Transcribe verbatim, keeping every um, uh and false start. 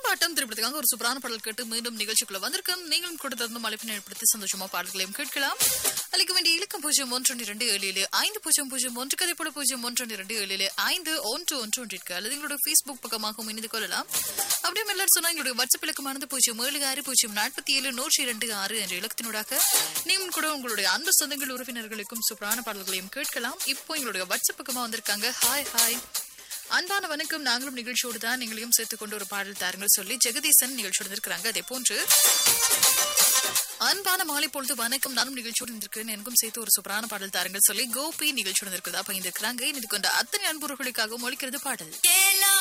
ஆர்ப்பாட்டம் திரைப்படத்துக்காக ஒரு சூப்பரான பாடல் கேட்டு மீண்டும் நிகழ்ச்சிக்குள்ள வந்திருக்கும். நீங்களும் கூட தந்து மலைப்பினை ஏற்படுத்தி சந்தோஷமா பாடல்களையும் கேட்கலாம். அளிக்க வேண்டிய இலக்கம் பூஜ்ஜியம் ஒன்று இரண்டு ஏழு ஏழு ஐந்து பூஜ்ஜியம் பூஜ்ஜியம் ஒன்று கதை போல பூஜ்ஜியம் ஒன்று இரண்டு ஏழு ஏழு ஐந்து ஒன்று ஒன்று ஒன்றிற்கு அல்லது எங்களுடைய Facebook பக்கமாகவும் இணைந்து கொள்ளலாம். அப்படியே எல்லாரும் சொன்னா எங்களுடைய வாட்ஸ்அப் இலக்கமானது பூஜ்ஜியம் ஏழு ஆறு பூஜ்ஜியம் நாற்பத்தி ஏழு நூற்றி இரண்டு ஆறு என்ற இலக்கத்தினூடாக நீங்களும் கூட உங்களுடைய அன்பு சொந்தங்கள் உறவினர்களுக்கும் சூப்பரான பாடல்களையும் கேட்கலாம். இப்போ எங்களுடைய வாட்ஸ்அப் பக்கமா வந்திருக்காங்க. ஹாய் ஹாய் அன்பான வணக்கம், நாங்களும் நிகழ்ச்சியோடு தான் நீங்களையும் சேர்த்துக் கொண்டு ஒரு பாடல் தாருங்கள் சொல்லி ஜெகதீசன் நிகழ்ச்சியோடு இருக்கிறாங்க. அதே போன்று அன்பான மாலை பொழுது வணக்கம், நானும் நிகழ்ச்சியோடு இருக்கிறேன், எனக்கும் சேர்த்து ஒரு சூப்பரான பாடல் தாருங்கள் சொல்லி கோபி நிகழ்ச்சியோடு இருக்கிறதா பகிர்ந்திருக்கிறாங்க. இது கொண்ட அத்தனை அன்புறர்களுக்காகவும் ஒழிக்கிறது பாடல்.